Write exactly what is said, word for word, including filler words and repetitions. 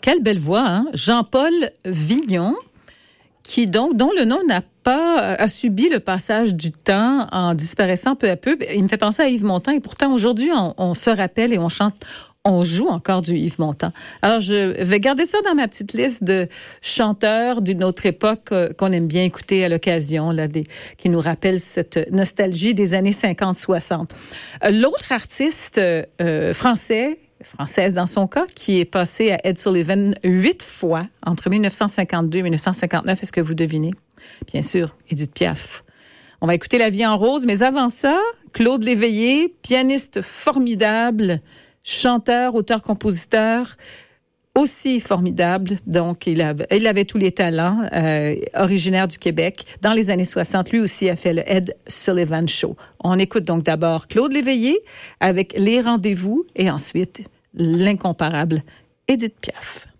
quelle belle voix, hein? Jean-Paul Vignon, qui donc, dont le nom n'a pas a subi le passage du temps en disparaissant peu à peu. Il me fait penser à Yves Montand et pourtant aujourd'hui on, on se rappelle et on chante, on joue encore du Yves Montand. Alors je vais garder ça dans ma petite liste de chanteurs d'une autre époque euh, qu'on aime bien écouter à l'occasion, là, des, qui nous rappellent cette nostalgie des années cinquante soixante. Euh, l'autre artiste euh, français, française dans son cas, qui est passée à Ed Sullivan huit fois entre dix-neuf cent cinquante-deux et dix-neuf cent cinquante-neuf. Est-ce que vous devinez? Bien sûr, Édith Piaf. On va écouter La vie en rose, mais avant ça, Claude Léveillé, pianiste formidable, chanteur, auteur-compositeur, aussi formidable. Donc, il avait, il avait tous les talents, euh, originaire du Québec. Dans les années soixante, lui aussi a fait le Ed Sullivan Show. On écoute donc d'abord Claude Léveillé avec Les Rendez-vous et ensuite l'incomparable Édith Piaf.